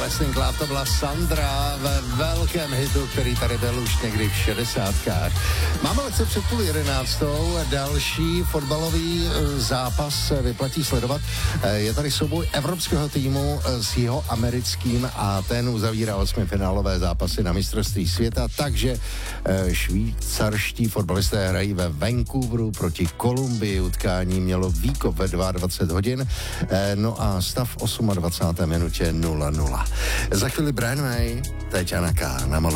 Wrestling Club, to byla Sandra ve velkém hitu, který tady byl už někdy v 60kách. Máme lekce před 10:30, další fotbalový zápas vyplatí sledovat. Je tady souboj evropského týmu s jeho americkým a ten uzavírá 8finálové zápasy na mistrovství světa, takže švýcarští fotbalisté hrají ve Vancouveru proti Kolumbii. Utkání mělo výkop ve 22 hodin, no a stav v 28. minutě 0-0. Za chvíli Brian May, teď Jana K. na Malu.